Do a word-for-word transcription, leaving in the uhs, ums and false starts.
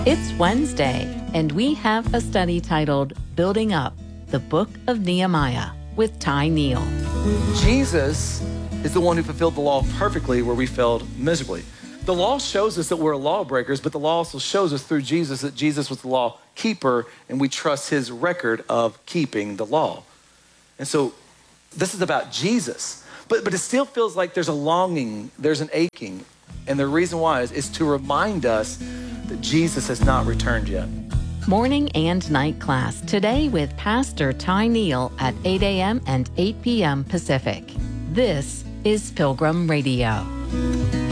It's Wednesday, and we have a study titled Building Up, the Book of Nehemiah with Ty Neal. Jesus is the one who fulfilled the law perfectly where we failed miserably. The law shows us that we're lawbreakers, but the law also shows us through Jesus that Jesus was the law keeper, and we trust his record of keeping the law. And so this is about Jesus, but, but it still feels like there's a longing, there's an aching. And the reason why is, is to remind us that Jesus has not returned yet. Morning and night class today with Pastor Ty Neal at eight a.m. and eight p.m. Pacific. This is Pilgrim Radio.